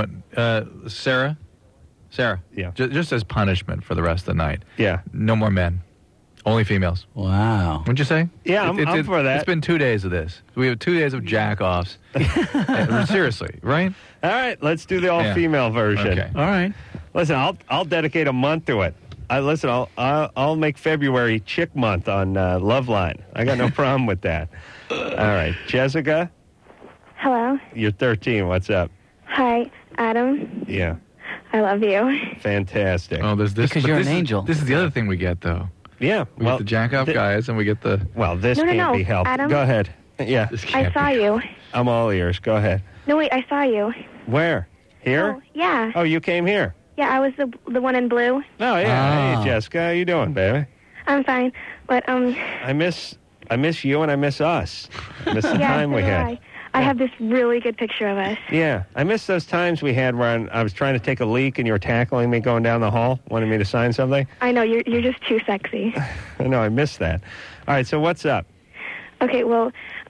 Sarah? Yeah. Just as punishment for the rest of the night. Yeah. No more men. Only females. Wow. What'd you say? Yeah, I'm for that. It's been 2 days of this. We have 2 days of jack-offs. Seriously, right? All right, let's do the all-female version. Okay. All right. Listen, I'll dedicate a month to it. I'll make February Chick Month on Loveline. I got no problem with that. All right, Jessica? Hello. You're 13. What's up? Hi, Adam. Yeah. I love you. Fantastic. Oh, there's this. Because you're an angel. This is the other thing we get, though. Yeah. We get the jack-off guys, and we get the... Well, this can't be helped. Adam? Go ahead. Yeah. I saw you. I'm all ears. Go ahead. No, wait, I saw you. Where? Here? Oh, yeah. Oh, you came here? Yeah, I was the one in blue. Oh, yeah. Hey, Jessica. How you doing, baby? I'm fine. But, I miss you and I miss us. I miss the time we had. I have this really good picture of us. Yeah. I miss those times we had where I was trying to take a leak and you were tackling me going down the hall, wanting me to sign something. I know, you're just too sexy. I know, I miss that. All right, so what's up? Okay, well,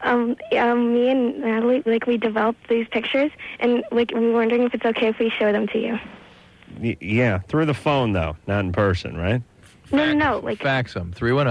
me and Natalie, we developed these pictures, and, we were wondering if it's okay if we show them to you. Yeah, through the phone, though, not in person, right? No, Fax them.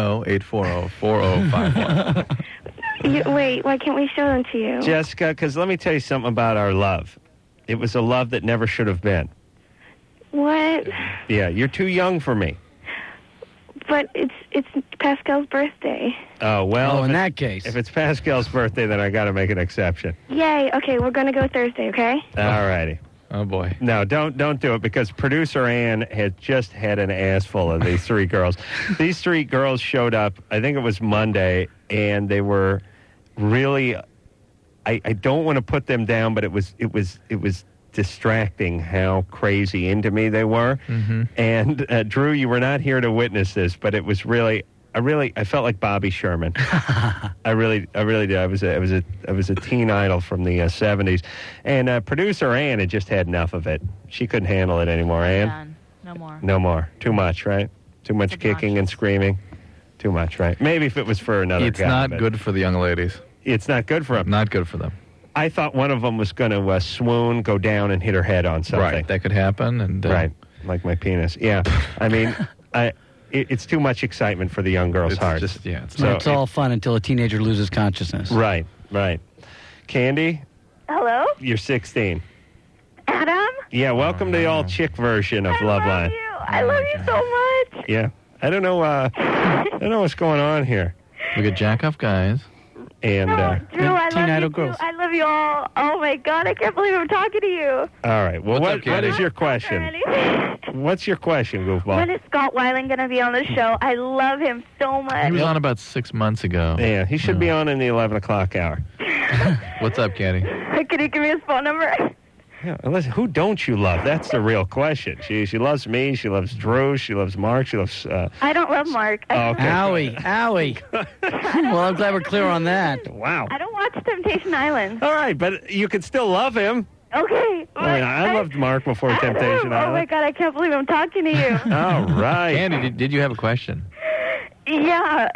310-840-4051. Wait, why can't we show them to you? Jessica, because let me tell you something about our love. It was a love that never should have been. What? Yeah, you're too young for me. But it's Pascal's birthday. Oh, well. In that case. If it's Pascal's birthday, then I got to make an exception. Yay. Okay, we're going to go Thursday, okay? All righty. Oh, boy. No, don't do it, because producer Ann had just had an ass full of these three girls. These three girls showed up, I think it was Monday, and they were really, I don't want to put them down, but it was distracting how crazy into me they were. Mm-hmm. And Drew, you were not here to witness this, but it was really, I felt like Bobby Sherman. I really did. I was a teen idol from the 70s, and producer Ann had just had enough of it. She couldn't handle it anymore. Ann, done. No more. No more. Too much, right? Too much kicking and screaming. Too much, right? Maybe if it was for another It's guy. not but good for the young ladies. It's not good for them. Not good for them. I thought one of them was going to swoon, go down, and hit her head on something. Right, that could happen. And right, like my penis. Yeah, I mean, it's too much excitement for the young girl's heart. It's all fun until a teenager loses consciousness. Right. Candy? Hello? You're 16. Adam? Yeah, welcome to the all-chick version of Loveline. I love you so much. Yeah. I don't know what's going on here. We get jack-off guys. And Drew, I teen love idol you girls. too. I love you all. Oh my God, I can't believe I'm talking to you. All right. Well, What's up, what Candy? is your question? What's your question, goofball? When is Scott Weiland going to be on the show? I love him so much. He was on about 6 months ago. Yeah, he should be on in the 11 o'clock hour. What's up, Candy? Can you give me his phone number? Yeah, listen, who don't you love? That's the real question. She loves me. She loves Drew. She loves Mark. She loves. I don't love Mark. Okay. Owie. Well, I'm glad we're clear on that. Wow. I don't watch Temptation Island. All right, but you can still love him. Okay. I loved Mark before Temptation Island. Oh my God! I can't believe I'm talking to you. All right. Andy, did you have a question? Yeah.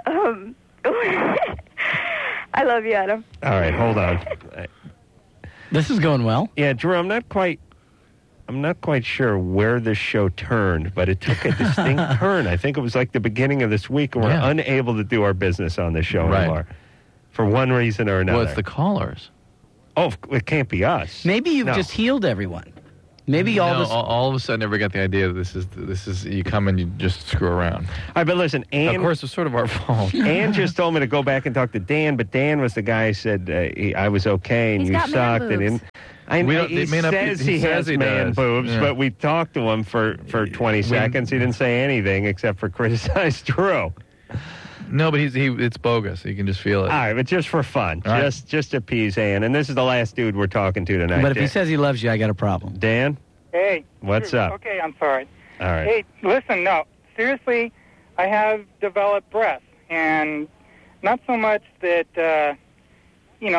I love you, Adam. All right, hold on. This is going well. Yeah, Drew, I'm not quite sure where this show turned, but it took a distinct turn. I think it was like the beginning of this week, and we're unable to do our business on this show anymore for one reason or another. Well, it's the callers. Oh, it can't be us. Maybe you've just healed everyone. Maybe all of a sudden, everybody got the idea that this is you come and you just screw around. All right, but listen, Ann, of course, it's sort of our fault. Ann just told me to go back and talk to Dan, but Dan was the guy who said I was okay and He's you got sucked. man boobs. He says he has man boobs, but we talked to him for 20 seconds. He didn't say anything except for criticize Drew. No, but it's bogus. You can just feel it. All right, but just for fun, All right. just appease Ann. And this is the last dude we're talking to tonight. But if he says he loves you, I got a problem. Dan? Hey. What's up? Okay, I'm sorry. All right. Hey, listen, no. Seriously, I have developed breasts. And not so much that, are you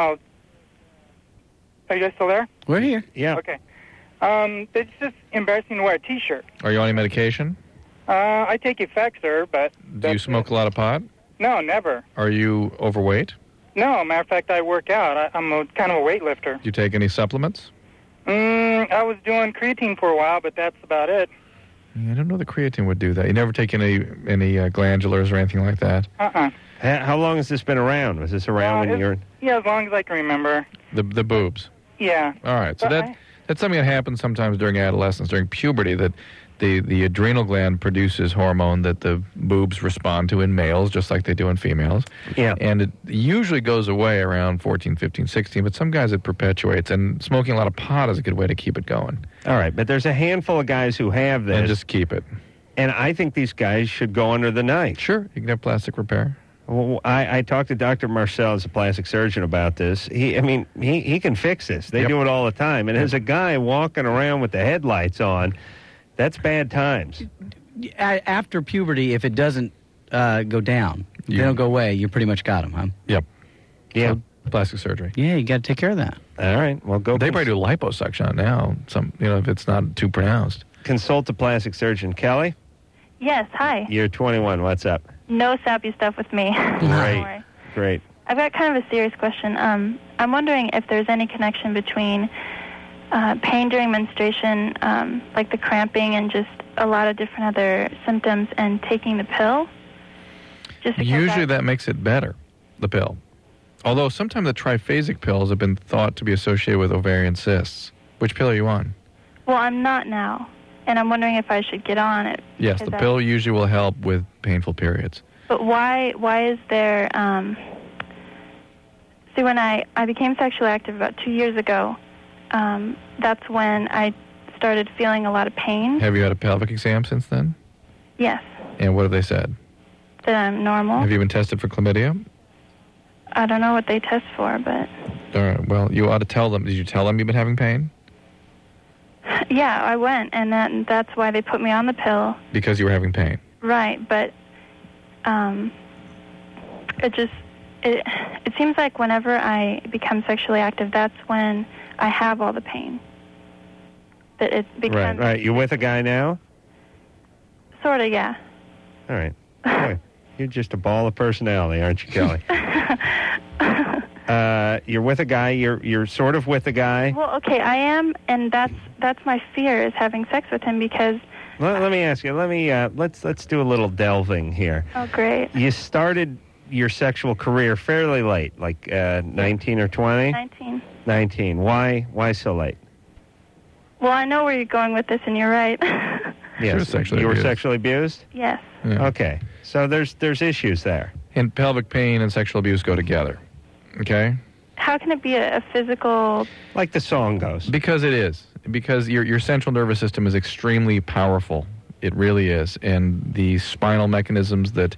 guys still there? We're here. Yeah. Okay. It's just embarrassing to wear a T-shirt. Are you on any medication? I take Effexor, but... Do you smoke a lot of pot? No, never. Are you overweight? No, matter of fact, I work out. I'm kind of a weightlifter. Do you take any supplements? I was doing creatine for a while, but that's about it. I don't know the creatine would do that. You never take any glandulars or anything like that? How long has this been around? Was this around when you were... Yeah, as long as I can remember. The boobs? Yeah. All right. So that's something that happens sometimes during adolescence, during puberty, that the adrenal gland produces hormone that the boobs respond to in males, just like they do in females. Yeah. And it usually goes away around 14, 15, 16, but some guys it perpetuates, and smoking a lot of pot is a good way to keep it going. All right, but there's a handful of guys who have this. And just keep it. And I think these guys should go under the knife. Sure, you can have plastic repair. Well, I talked to Dr. Marcel, as a plastic surgeon, about this. He can fix this. They do it all the time. And as a guy walking around with the headlights on, that's bad times. After puberty, if it doesn't go down, they don't go away, you pretty much got them, huh? Yep. Yeah. So, plastic surgery. Yeah, you got to take care of that. All right. Well, go. They probably do liposuction on now. If it's not too pronounced. Consult a plastic surgeon. Kelly? Yes, hi. You're 21. What's up? No sappy stuff with me. Great. I've got kind of a serious question. I'm wondering if there's any connection between pain during menstruation, like the cramping and just a lot of different other symptoms, and taking the pill. Usually that makes it better, the pill. Although sometimes the triphasic pills have been thought to be associated with ovarian cysts. Which pill are you on? Well, I'm not now, and I'm wondering if I should get on it. Yes, the pill usually will help with painful periods. But why is there... See, when I became sexually active about 2 years ago, that's when I started feeling a lot of pain. Have you had a pelvic exam since then? Yes. And what have they said? That I'm normal. Have you been tested for chlamydia? I don't know what they test for, but... All right, well, you ought to tell them. Did you tell them you've been having pain? Yeah, I went, and that's why they put me on the pill. Because you were having pain? Right, but it seems like whenever I become sexually active, that's when I have all the pain. That it becomes... Right. You with a guy now? Sort of, yeah. All right. Boy, you're just a ball of personality, aren't you, Kelly? You're with a guy. You're sort of with a guy. Well, okay, I am, and that's my fear, is having sex with him, because... Let me ask you. Let's do a little delving here. Oh, great. You started your sexual career fairly late, like 19 or 20? 19. 19. Why so late? Well, I know where you're going with this, and you're right. Yes. You were sexually abused? Yes. Yeah. Okay. So there's issues there. And pelvic pain and sexual abuse go together. Okay? How can it be a physical... Like the song goes. Because it is. Because your central nervous system is extremely powerful. It really is. And the spinal mechanisms that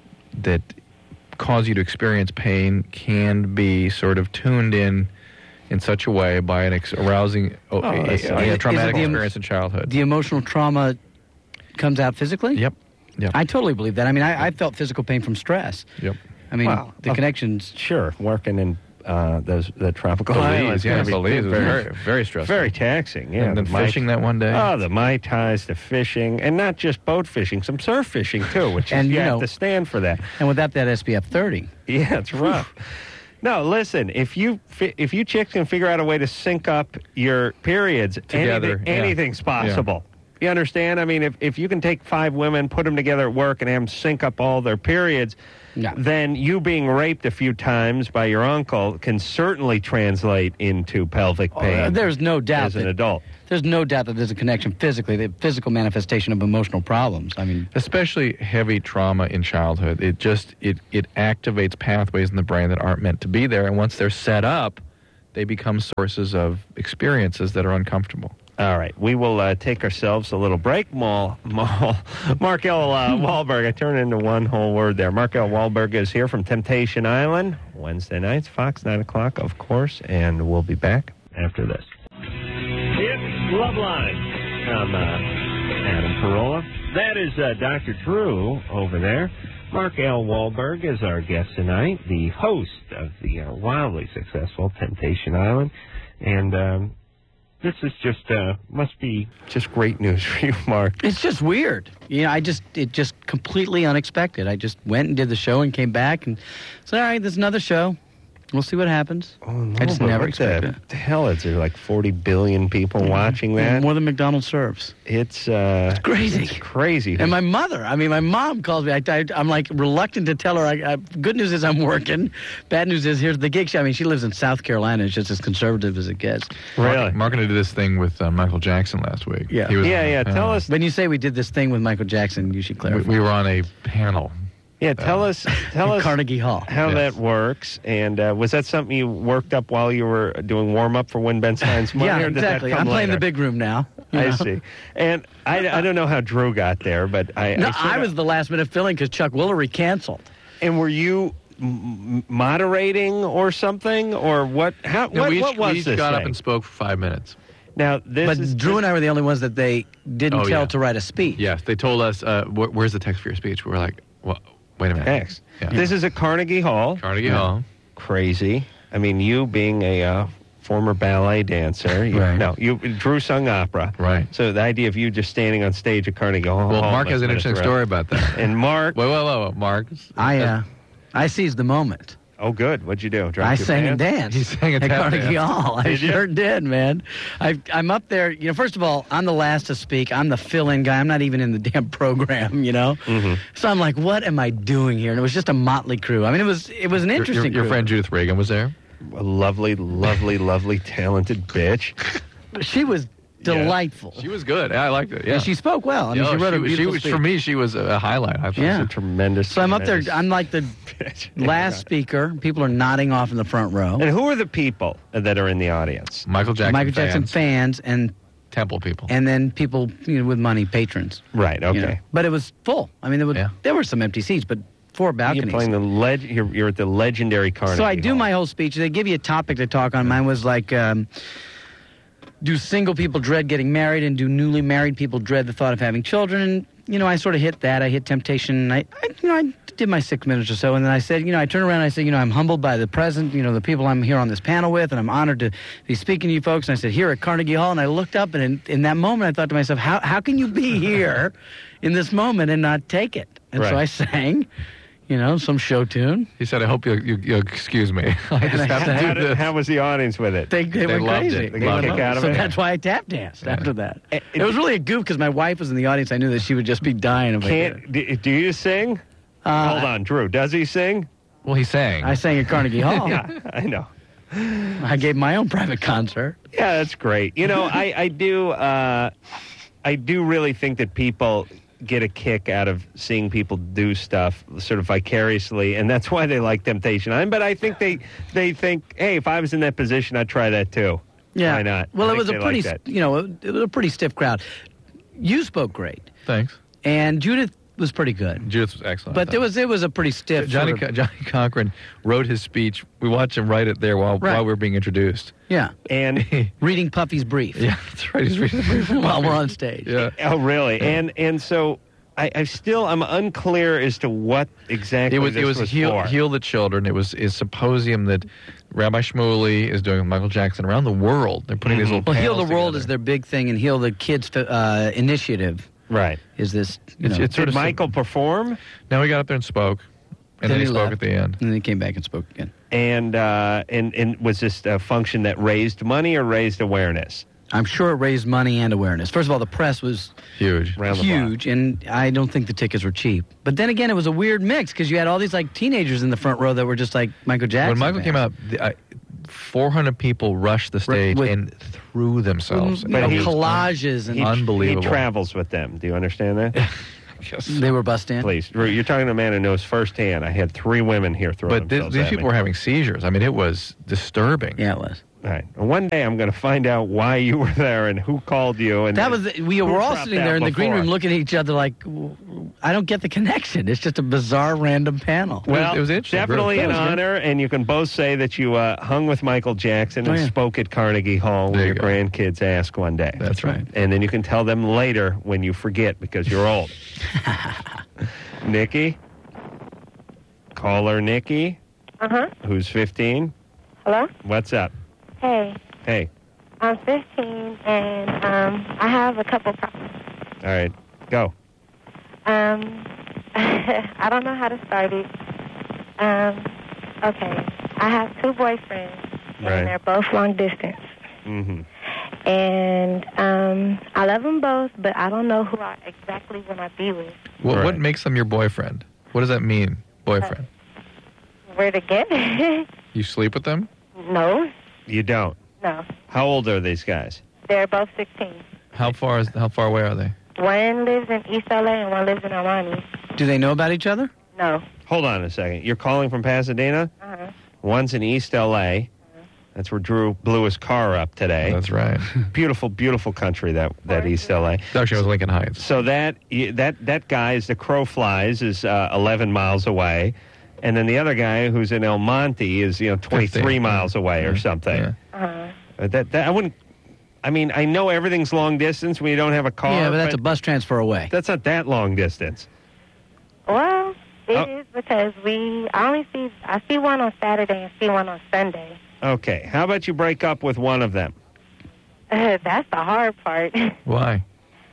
cause you to experience pain can be sort of tuned in in such a way by an arousing, traumatic experience in childhood. The emotional trauma comes out physically? Yep. I totally believe that. I mean, I felt physical pain from stress. Yep. I mean, the connections. Sure, working in the tropical islands. Belize, very, very stressful. Very taxing, yeah. And then fishing that one day. Oh, the Mai Tais, the fishing, and not just boat fishing, some surf fishing, too, which is, you have to stand for that. And without that SPF 30. Yeah, it's rough. No, listen, if you chicks can figure out a way to sync up your periods, together, anything's possible. You understand? I mean, if you can take 5 women, put them together at work, and have them sync up all their periods, then you being raped a few times by your uncle can certainly translate into pelvic pain. There's no doubt as an adult. There's no doubt that there's a connection physically, the physical manifestation of emotional problems. I mean, especially heavy trauma in childhood, it activates pathways in the brain that aren't meant to be there, and once they're set up, they become sources of experiences that are uncomfortable. All right, we will take ourselves a little break. Mark L. Wahlberg, I turned into one whole word there. Mark L. Wahlberg is here from Temptation Island, Wednesday nights, Fox, 9 o'clock, of course, and we'll be back after this. It's Loveline. I'm Adam Carolla. That is Dr. Drew over there. Mark L. Wahlberg is our guest tonight, the host of the wildly successful Temptation Island, and this is just, must be just great news for you, Mark. It's just weird. You know, it just completely unexpected. I just went and did the show and came back and said, all right, there's another show. We'll see what happens. Oh, no, I just never expected it. What the hell is there, like 40 billion people watching that? More than McDonald's serves. It's crazy. It's crazy. And my mom calls me. I'm like reluctant to tell her. Good news is I'm working. Bad news is here's the gig. I mean, she lives in South Carolina. It's just as conservative as it gets. Really? Mark and I did this thing with Michael Jackson last week. Yeah. Tell us. When you say we did this thing with Michael Jackson, you should clarify. We were on a panel. Yeah, tell us Carnegie Hall. How that works, and was that something you worked up while you were doing warm-up for Win Ben Stein's Money? Yeah, or did exactly. That come I'm playing later? the big room now. I see. And I don't know how Drew got there, but I was the last-minute filling because Chuck Woolery canceled. And were you moderating or something, or what? What was this? We each got up and spoke for 5 minutes. Now, Drew and I were the only ones that they didn't tell to write a speech. Yes, they told us, where's the text for your speech? We were like, well, wait a minute. Thanks. Yeah. This is at Carnegie Hall. Carnegie Hall. Crazy. I mean, you being a former ballet dancer. Drew sung opera. Right. So the idea of you just standing on stage at Carnegie Hall. Well, Mark has an interesting story about that. And Mark. Whoa, Mark. I seized the moment. Oh, good. What'd you do? I sang and danced. He sang at Carnegie Hall. I sure did, man. I'm up there. You know, first of all, I'm the last to speak. I'm the fill-in guy. I'm not even in the damn program, you know? Mm-hmm. So I'm like, what am I doing here? And it was just a motley crew. I mean, it was an interesting Your crew. friend Judith Reagan was there? A lovely, talented bitch. She was delightful. She was good. I liked it. Yeah, she spoke well. I mean, she wrote a beautiful speech. For me, she was a highlight. I thought. She was a tremendous. So I'm up there. I'm like the last speaker. People are nodding off in the front row. And who are the people that are in the audience? Michael Jackson fans and Temple people, and then people with money, patrons. Right. Okay. You know. But it was full. I mean, there were some empty seats, but 4 balconies. You're playing you're at the legendary Carnegie. So I do Hall. my whole speech. They give you a topic to talk on. Mine was like, do single people dread getting married, and do newly married people dread the thought of having children? And, I sort of hit that. I hit temptation. I did my 6 minutes or so, and then I said, I turned around and I said, I'm humbled by the present, the people I'm here on this panel with, and I'm honored to be speaking to you folks. And I said, here at Carnegie Hall, and I looked up, and in that moment, I thought to myself, how can you be here in this moment and not take it? And so I sang. Some show tune. He said, I hope you excuse me. I just have to do this. How was the audience with it? They were loved crazy. It. They got a kick out of it. So that's why I tap danced after that. It was really a goof because my wife was in the audience. I knew that she would just be dying of it. Do you sing? Hold on, Drew. Does he sing? Well, he sang. I sang at Carnegie Hall. Yeah, I know. I gave my own private concert. Yeah, that's great. I do really think that people get a kick out of seeing people do stuff sort of vicariously, and that's why they like Temptation Island. But I think they think, hey, if I was in that position, I'd try that too. Yeah. Why not? Well, it was a pretty, it was a pretty stiff crowd. You spoke great. Thanks. And Judith was pretty good. Judith was excellent. But it was a pretty stiff. Johnny Cochran wrote his speech. We watched him write it there while we were being introduced. Yeah. And reading Puffy's brief. Yeah, that's right. He's reading the brief while we're on stage. Yeah. Oh, really? And so I'm unclear as to what exactly it was for. Heal the Children. It was a symposium that Rabbi Shmuley is doing with Michael Jackson around the world. They're putting these little Well, Heal the panels World together. is their big thing, and Heal the Kids initiative. Right. Is this? It's sort Did of Michael perform? No, he got up there and spoke, and then he spoke at the end. And then he came back and spoke again. And was this a function that raised money or raised awareness? I'm sure it raised money and awareness. First of all, the press was huge, and I don't think the tickets were cheap. But then again, it was a weird mix because you had all these like teenagers in the front row that were just like Michael Jackson. When Michael came out, 400 people rushed the stage and threw themselves. But collages and unbelievable. He travels with them. Do you understand that? Yes. They were bussed in? Please. You're talking to a man who knows firsthand. I had 3 women here throw themselves these at people me. were having seizures. I mean, it was disturbing. Yeah, it was. All right. One day I'm going to find out why you were there and who called you. And we were all sitting there in the green room looking at each other like, I don't get the connection. It's just a bizarre random panel. Well, it was interesting. Definitely an honor, and you can both say that you hung with Michael Jackson and spoke at Carnegie Hall when your grandkids ask one day. That's right. And then you can tell them later when you forget because you're old. Nikki? Caller Nikki? Uh-huh. Who's 15? Hello? What's up? Hey. Hey. I'm 15, and I have a couple problems. All right. Go. I don't know how to start it. Okay. I have 2 boyfriends, and they're both long distance. Mm-hmm. And I love them both, but I don't know who I exactly want to be with. What makes them your boyfriend? What does that mean, boyfriend? Where to get? You sleep with them? No. You don't? No. How old are these guys? They're both 16. How far away are they? One lives in East LA and one lives in Alani. Do they know about each other? No. Hold on a second. You're calling from Pasadena? Uh-huh. One's in East L.A. That's where Drew blew his car up today. That's right. Beautiful, beautiful country, that East L.A. Actually, it was Lincoln Heights. So that guy, as the crow flies, is 11 miles away. And then the other guy, who's in El Monte, is 23 15. miles away or something. Uh-huh. That I wouldn't. I mean, I know everything's long distance when you don't have a car. Yeah, but that's a bus transfer away. That's not that long distance. Well, it is because I see one on Saturday and see one on Sunday. Okay. How about you break up with one of them? That's the hard part. Why?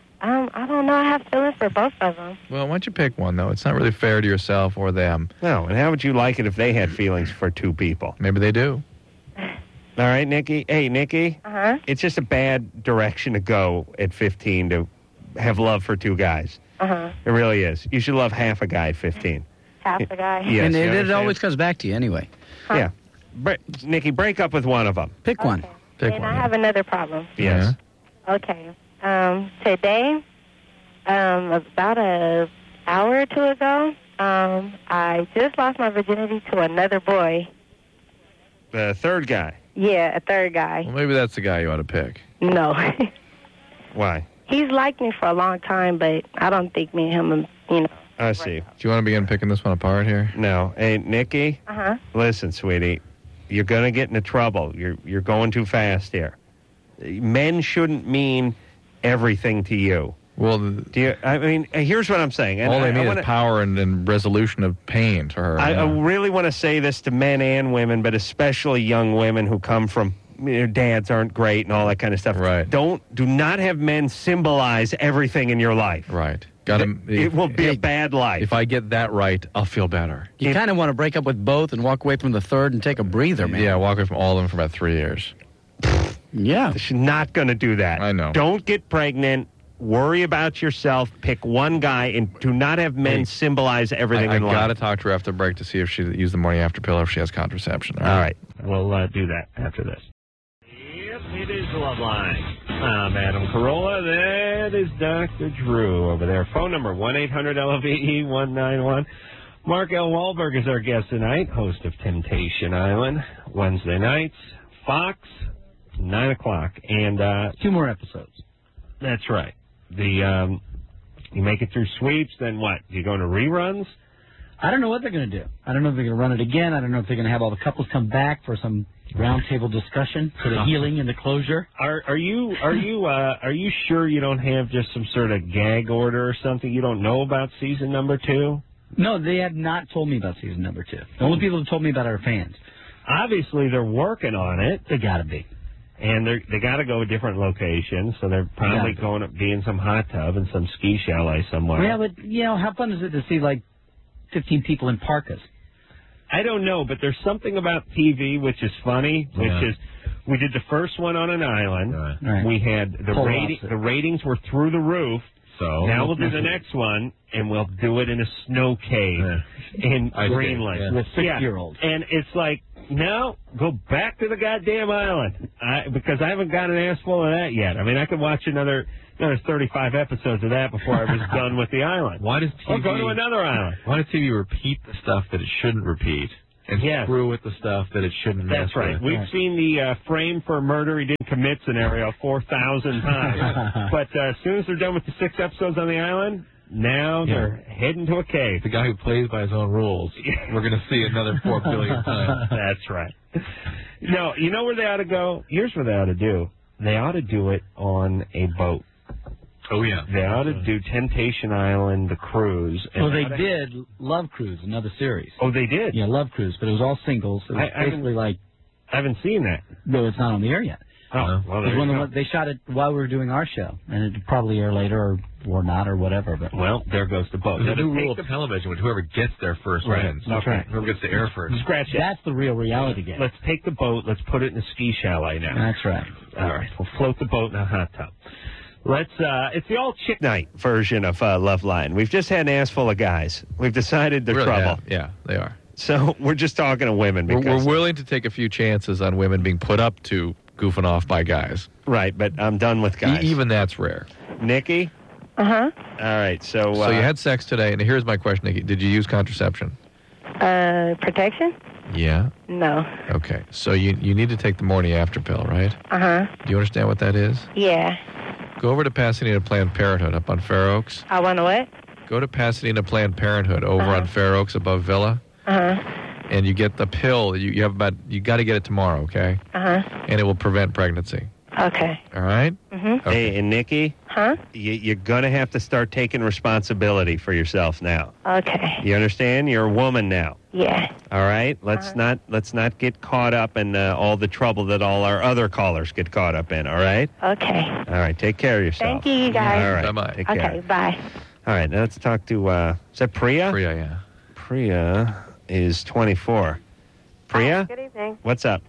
I don't know. I have feelings for both of them. Well, why don't you pick one, though? It's not really fair to yourself or them. No, and how would you like it if they had feelings for 2 people? Maybe they do. All right, Nikki. Hey, Nikki. Uh-huh. It's just a bad direction to go at 15 to have love for 2 guys. Uh-huh. It really is. You should love half a guy at 15. Half a guy. Yes, and you it understand? always comes back to you anyway. Yeah. Nikki, break up with one of them. Pick one. Pick and one. I have another problem. Yes. Okay. Today, about an hour or 2 ago, I just lost my virginity to another boy. The third guy. Yeah, a third guy. Well, maybe that's the guy you ought to pick. No. Why? He's liked me for a long time, but I don't think me and him, I see. Do you want to begin picking this one apart here? No. Hey, Nikki. Uh-huh. Listen, sweetie. You're going to get into trouble. You're going too fast here. Men shouldn't mean everything to you. Well, I mean, here's what I'm saying. And all they mean is power and resolution of pain to her. I really want to say this to men and women, but especially young women who come from dads aren't great and all that kind of stuff. Right. Do not have men symbolize everything in your life. Right. It will be a bad life. If I get that right, I'll feel better. You kind of want to break up with both and walk away from the third and take a breather, man. Yeah, walk away from all of them for about 3 years. Yeah. She's not going to do that. I know. Don't get pregnant. Worry about yourself. Pick one guy, and do not have men symbolize everything in life. I got to talk to her after break to see if she used the morning after pill or if she has contraception. All right. We'll do that after this. Yep, it is Loveline. I'm Adam Carolla. That is Dr. Drew over there. Phone number 1-800-LOVE-191. Mark L. Wahlberg is our guest tonight, host of Temptation Island. Wednesday nights, Fox, 9 o'clock. And 2 more episodes. That's right. The You make it through sweeps, then what? Do you go into reruns? I don't know what they're going to do. I don't know if they're going to run it again. I don't know if they're going to have all the couples come back for some roundtable discussion for the healing and the closure. Are you sure you don't have just some sort of gag order or something you don't know about season number 2? No, they have not told me about season number 2. The only people who told me about it are fans. Obviously, they're working on it. They got to be. And they got to go to different locations, so they're probably going to be in some hot tub and some ski chalet somewhere. Yeah, but, how fun is it to see, 15 people in parkas? I don't know, but there's something about TV which is funny, which is we did the first one on an island. Right. We had the ratings were through the roof. So now we'll do the next one, and we'll do it in a snow cave in Greenland with 6-year-olds. And it's like, no, go back to the goddamn island, because I haven't got an ass full of that yet. I mean, I could watch another 35 episodes of that before I was done with the island. Why does TV... Or go to another island. Why does TV repeat the stuff that it shouldn't repeat? And screw with the stuff that it shouldn't mess That's right. with? We've seen the frame for a murder he didn't commit scenario 4,000 times. But as soon as they're done with the 6 episodes on the island, now they're heading to a cave. The guy who plays by his own rules. We're going to see another 4 billion times. That's right. No, you know where they ought to go? Here's what they ought to do. They ought to do it on a boat. Oh, yeah. They ought to do Temptation Island, the cruise. Well, they did Love Cruise, another series. Oh, they did? Yeah, Love Cruise, but it was all singles. It was basically I haven't seen that. No, it's not on the air yet. Oh, well, there you go. They shot it while we were doing our show, and it'll probably air later or not or whatever. But well, there goes the boat. There's a new rule of television: whoever gets there first wins. That's right. Whoever gets to air first. Scratch it. That's the real reality game. Let's take the boat. Let's put it in a ski chalet now. That's right. All right. We'll float the boat in a hot tub. It's the all chick night version of Loveline. We've just had an ass full of guys. We've decided they're trouble. Have. Yeah, they are. So we're just talking to women. We're willing to take a few chances on women being put up to goofing off by guys. Right, but I'm done with guys. Even that's rare. Nikki? Uh-huh. All right, so you had sex today, and here's my question, Nikki. Did you use contraception? Protection? Yeah. No. Okay, so you need to take the morning after pill, right? Uh-huh. Do you understand what that is? Yeah. Go over to Pasadena Planned Parenthood up on Fair Oaks. I want to what? Go to Pasadena Planned Parenthood over on Fair Oaks above Villa. Uh-huh. And you get the pill. You got to get it tomorrow, okay? Uh-huh. And it will prevent pregnancy. Okay. All right? Mm-hmm. Okay. Hey, and Nikki? Huh? You're going to have to start taking responsibility for yourself now. Okay. You understand? You're a woman now. Yeah. All right? Let's not get caught up in all the trouble that all our other callers get caught up in, all right? Okay. All right, take care of yourself. Thank you, you guys. All right. Bye-bye. Take care. Okay, bye. All right, now let's talk to, is that Priya? Priya, yeah. Priya is 24. Priya? Good evening. What's up?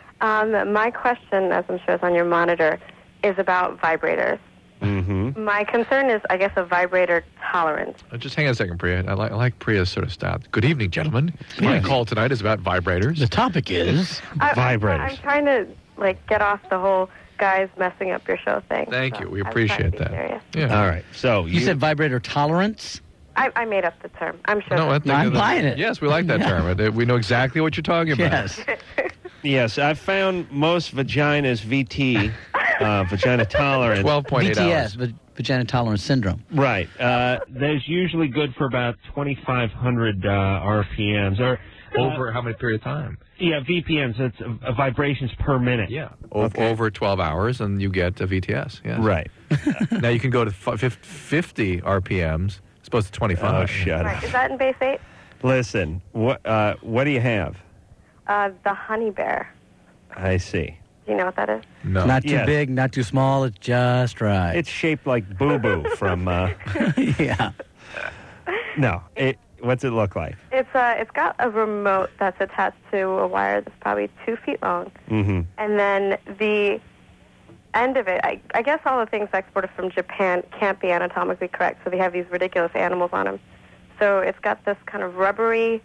My question, as I'm sure is on your monitor, is about vibrators. Mm-hmm. My concern is, I guess, a vibrator tolerance. Just hang on a second, Priya. I like Priya's sort of style. Good evening, gentlemen. My call tonight is about vibrators. The topic is vibrators. I'm trying to, get off the whole guys messing up your show thing. Thank you. We appreciate that. Serious. Yeah. All right. So you said vibrator tolerance? I made up the term. I'm sure. No, I'm buying it. Yes, we like that term. We know exactly what you're talking about. Yes. Yes, I've found most vaginas VT, vagina tolerance. 12.8 hours. VTS, vagina tolerance syndrome. Right. That's usually good for about 2,500 RPMs. Or over how many period of time? Yeah, VPMs. It's vibrations per minute. Yeah. Over 12 hours, and you get a VTS. Yes. Right. Now you can go to 50 RPMs. It's supposed to 25. Oh, shut up. Is that in base 8? Listen, what do you have? The honey bear. I see. Do you know what that is? No. Not too big, not too small. It's just right. It's shaped like Boo Boo from. Yeah. No. What's it look like? It's got a remote that's attached to a wire that's probably 2 feet long. Mm-hmm. And then the end of it, I guess all the things exported from Japan can't be anatomically correct, so they have these ridiculous animals on them. So it's got this kind of rubber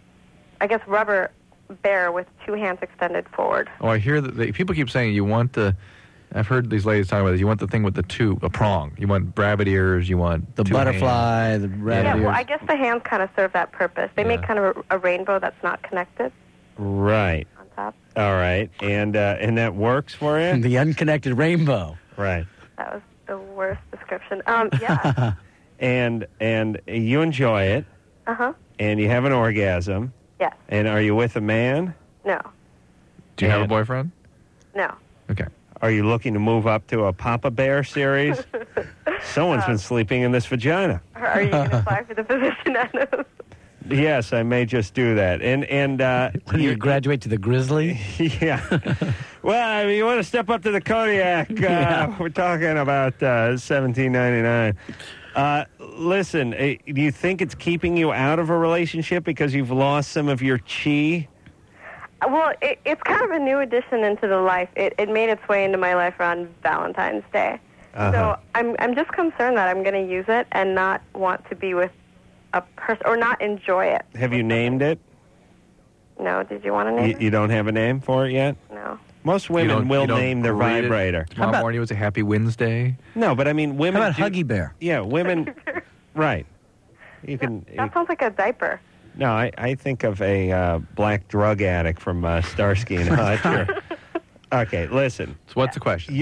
bear with 2 hands extended forward. Oh, I hear that people keep saying you want the. I've heard these ladies talking about this. You want the thing with a prong. You want rabbit ears. You want the butterfly, hands. the rabbit ears. Well, I guess the hands kind of serve that purpose. They make kind of a rainbow that's not connected. Right. On top. All right, and that works for you? The unconnected rainbow. Right. That was the worst description. Yeah. and you enjoy it, and you have an orgasm. Yes. And are you with a man? No. Do you have a boyfriend? No. Okay. Are you looking to move up to a Papa Bear series? Someone's been sleeping in this vagina. Are you going to apply for the position, Adam? Yes, I may just do that. And when you graduate to the Grizzly? Yeah. Well, I mean, you want to step up to the Kodiak. We're talking about $17.99. Listen, do you think it's keeping you out of a relationship because you've lost some of your chi? Well, it's kind of a new addition into the life. It made its way into my life around Valentine's Day. So I'm just concerned that I'm going to use it and not want to be with a person or not enjoy it. Have you named it? No. Did you want to name it? You don't have a name for it yet? No. Most women will name their vibrator. Tomorrow morning was a Happy Wednesday. No, but I mean, women. How about Huggy Bear? Yeah, women. Right. You can. That sounds like a diaper. No, I think of a black drug addict from Starsky and Hutch. Okay, listen. So what's the question?